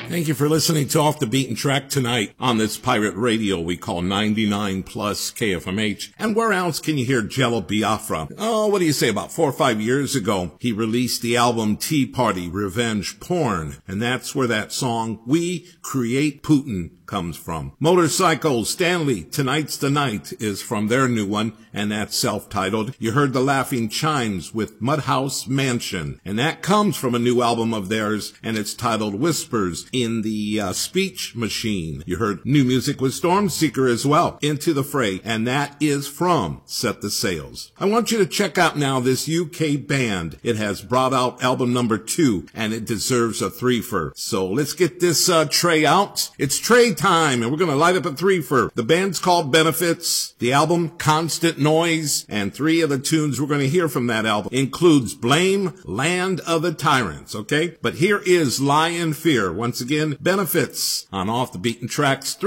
Thank you for listening to Off the Beaten Track tonight on this pirate radio we call 99 plus KFMH. And where else can you hear Jello Biafra? Oh, what do you say? About 4 or 5 years ago, he released the album Tea Party Revenge Porn. And that's where that song, We Create Putin, comes from. Motorcycle Stanley, Tonight's the Night, is from their new one, and that's self-titled. You heard the Laughing Chimes with Mudhouse Mansion, and that comes from a new album of theirs, and it's titled Whispers in the Speech Machine. You heard new music with Stormseeker as well, Into the Fray, and that is from Set the Sails. I want you to check out now this UK band. It has brought out album number 2, and it deserves a threefer. So let's get this tray out. It's tray time, and we're going to light up a threefer. The band's called Benefits, the album Constant Noise, and 3 of the tunes we're going to hear from that album includes Blame, Land of the Tyrants, okay? But here is Lie in Fear. Once again, Benefits on Off the Beaten Tracks.